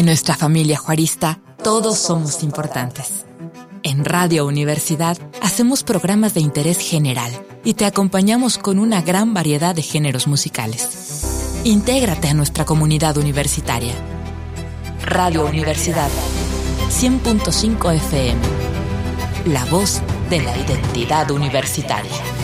En nuestra familia juarista, todos somos importantes. En Radio Universidad hacemos programas de interés general y te acompañamos con una gran variedad de géneros musicales. Intégrate a nuestra comunidad universitaria. Radio Universidad 100.5 FM. La voz de la identidad universitaria.